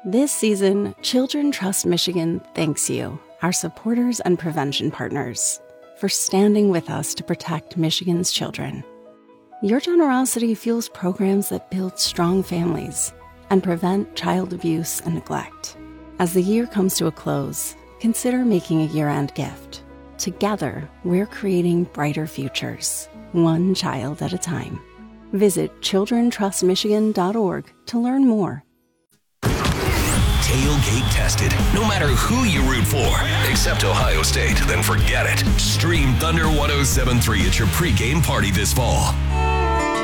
This season, Children Trust Michigan thanks you, our supporters and prevention partners, for standing with us to protect Michigan's children. Your generosity fuels programs that build strong families and prevent child abuse and neglect. As the year comes to a close, consider making a year-end gift. Together, we're creating brighter futures, one child at a time. Visit childrentrustmichigan.org to learn more. Tailgate tested. No matter who you root for, except Ohio State, then forget it. Stream Thunder 107.3 at your pregame party this fall.